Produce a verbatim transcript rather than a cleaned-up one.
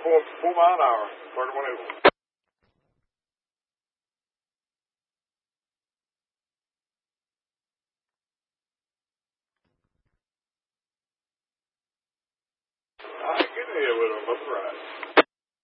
full, full mile an hour, thirty-one eighty-one. I get in here with him, let's ride.